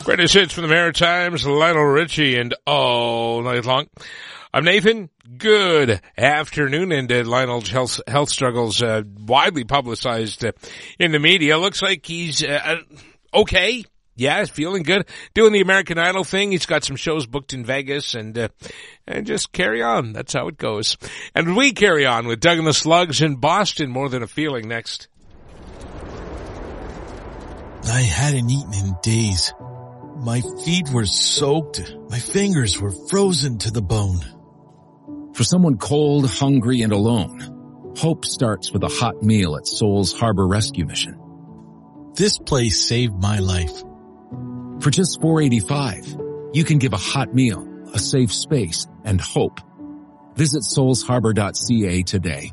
Greatest hits from the Maritimes, Lionel Richie, and All Night Long. I'm Nathan. Good afternoon. And Lionel's health struggles widely publicized in the media. Looks like he's okay. Yeah, he's feeling good. Doing the American Idol thing. He's got some shows booked in Vegas and just carry on. That's how it goes. And we carry on with Doug and the Slugs in Boston. More Than a Feeling next. I hadn't eaten in days. My feet were soaked. My fingers were frozen to the bone. For someone cold, hungry, and alone, hope starts with a hot meal at Seoul's Harbor Rescue Mission. This place saved my life. For just $4.85, you can give a hot meal, a safe space, and hope. Visit soulsharbor.ca today.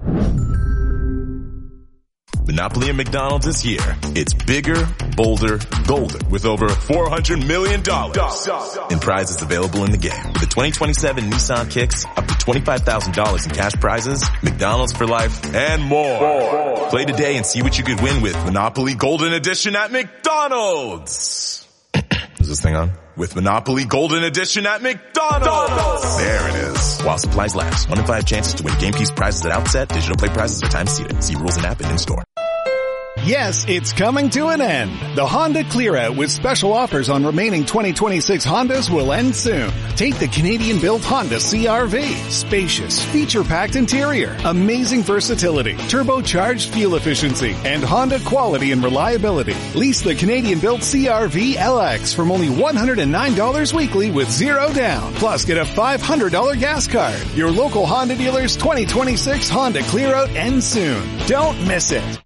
Monopoly and McDonald's is here. It's bigger, bolder, golden, with over $400 million in prizes available in the game. With the 2027 Nissan Kicks, up to $25,000 in cash prizes, McDonald's for life, and more. Play today and see what you could win with Monopoly Golden Edition at McDonald's. Is this thing on? With Monopoly Golden Edition at McDonald's. There it is. While supplies last. 1 in 5 chances to win game piece prizes at outset. Digital play prizes are time seated. See rules and app and in store. Yes, it's coming to an end. The Honda Clear Out with special offers on remaining 2026 Hondas will end soon. Take the Canadian-built Honda CR-V. Spacious, feature-packed interior, amazing versatility, turbocharged fuel efficiency, and Honda quality and reliability. Lease the Canadian-built CR-V LX from only $109 weekly with zero down. Plus, get a $500 gas card. Your local Honda dealer's 2026 Honda Clear Out ends soon. Don't miss it.